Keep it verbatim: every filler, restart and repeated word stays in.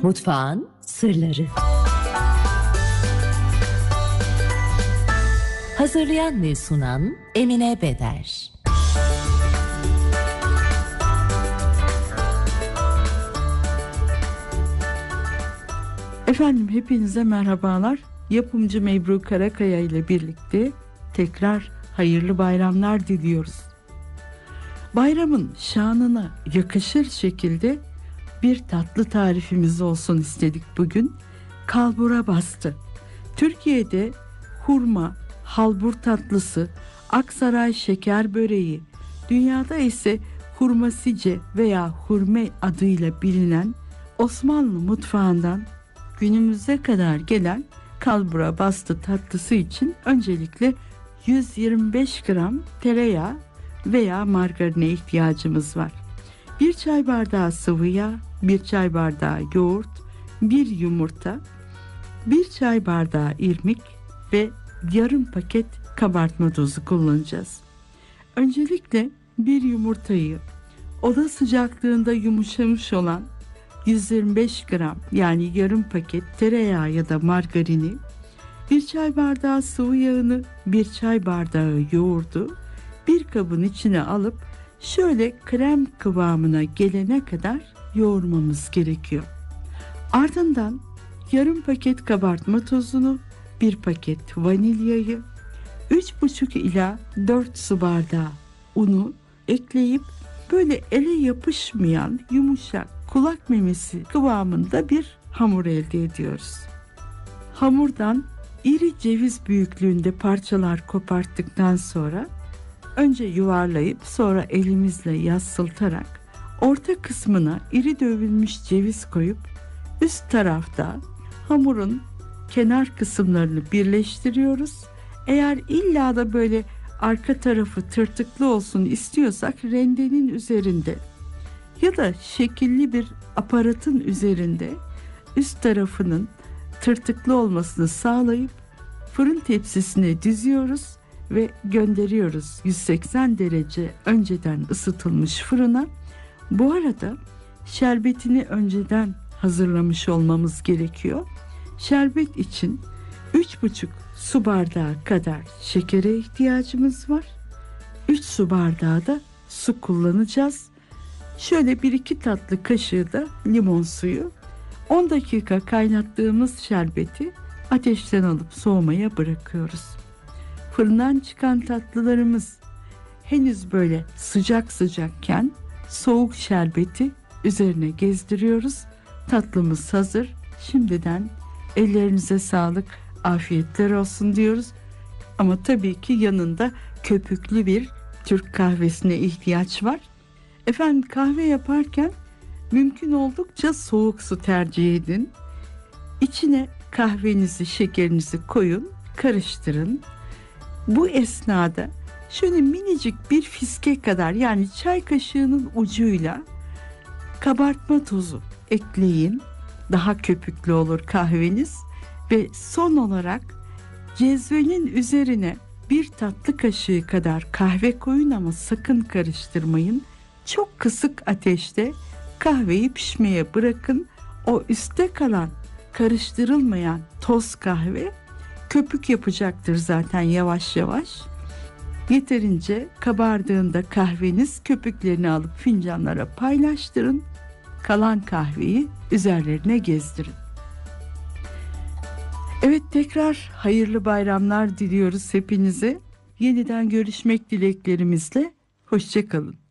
Mutfağın sırları. Hazırlayan ve sunan Emine Beder. Efendim hepinize merhabalar. Yapımcı Mebru Karakaya ile birlikte tekrar hayırlı bayramlar diliyoruz. Bayramın şanına yakışır şekilde bir tatlı tarifimiz olsun istedik bugün. Kalbura bastı. Türkiye'de hurma, halbur tatlısı, Aksaray şeker böreği, dünyada ise hurmasice veya hurme adıyla bilinen Osmanlı mutfağından günümüze kadar gelen kalbura bastı tatlısı için öncelikle yüz yirmi beş gram tereyağı veya margarine ihtiyacımız var. Bir çay bardağı sıvı yağ, bir çay bardağı yoğurt, bir yumurta, bir çay bardağı irmik ve yarım paket kabartma tozu kullanacağız. Öncelikle bir yumurtayı oda sıcaklığında yumuşamış olan yüz yirmi beş gram yani yarım paket tereyağı ya da margarini, bir çay bardağı sıvı yağını, bir çay bardağı yoğurdu bir kabın içine alıp şöyle krem kıvamına gelene kadar yoğurmamız gerekiyor. Ardından yarım paket kabartma tozunu, bir paket vanilyayı, üç buçuk ila dört su bardağı unu ekleyip böyle ele yapışmayan yumuşak kulak memesi kıvamında bir hamur elde ediyoruz. Hamurdan iri ceviz büyüklüğünde parçalar koparttıktan sonra önce yuvarlayıp sonra elimizle yassıltarak orta kısmına iri dövülmüş ceviz koyup üst tarafta hamurun kenar kısımlarını birleştiriyoruz. Eğer illa da böyle arka tarafı tırtıklı olsun istiyorsak rendenin üzerinde ya da şekilli bir aparatın üzerinde üst tarafının tırtıklı olmasını sağlayıp fırın tepsisine diziyoruz ve gönderiyoruz yüz seksen derece önceden ısıtılmış fırına. Bu arada şerbetini önceden hazırlamış olmamız gerekiyor. Şerbet için üç buçuk su bardağı kadar şekere ihtiyacımız var. üç su bardağı da su kullanacağız. Şöyle bir iki tatlı kaşığı da limon suyu. on dakika kaynattığımız şerbeti ateşten alıp soğumaya bırakıyoruz. Fırından çıkan tatlılarımız henüz böyle sıcak sıcakken soğuk şerbeti üzerine gezdiriyoruz. Tatlımız hazır. Şimdiden ellerinize sağlık, afiyetler olsun diyoruz. Ama tabii ki yanında köpüklü bir Türk kahvesine ihtiyaç var. Efendim kahve yaparken mümkün oldukça soğuk su tercih edin. İçine kahvenizi, şekerinizi koyun, karıştırın. Bu esnada şöyle minicik bir fiske kadar yani çay kaşığının ucuyla kabartma tozu ekleyin. Daha köpüklü olur kahveniz. Ve son olarak cezvenin üzerine bir tatlı kaşığı kadar kahve koyun ama sakın karıştırmayın. Çok kısık ateşte kahveyi pişmeye bırakın. O üstte kalan karıştırılmayan toz kahve köpük yapacaktır zaten yavaş yavaş. Yeterince kabardığında kahveniz köpüklerini alıp fincanlara paylaştırın. Kalan kahveyi üzerlerine gezdirin. Evet, tekrar hayırlı bayramlar diliyoruz hepinize. Yeniden görüşmek dileklerimizle. Hoşça kalın.